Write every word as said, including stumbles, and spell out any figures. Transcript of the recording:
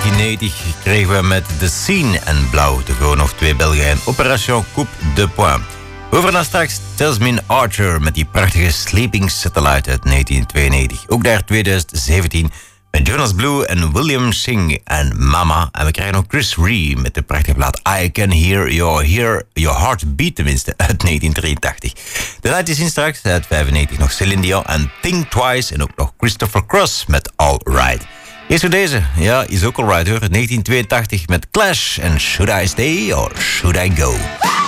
negentien negentig kregen we met The Scene en Blauw te gewoon nog twee Belgen en Opération Coupe de Poing. Over naar straks Tasmin Archer met die prachtige Sleeping Satellite uit negentien tweeënnegentig. Ook daar twintig zeventien met Jonas Blue en William Singh en Mama. En we krijgen ook Chris Ree met de prachtige plaat I Can Hear Your, Hear Your Heart Beat, tenminste, uit negentien drieëntachtig. De laatste zien straks uit vijfennegentig nog Celine Dion en Think Twice en ook nog Christopher Cross met All Right. Eerst voor deze, ja, is ook All Right hoor, negentien tweeëntachtig met Clash en Should I Stay or Should I Go?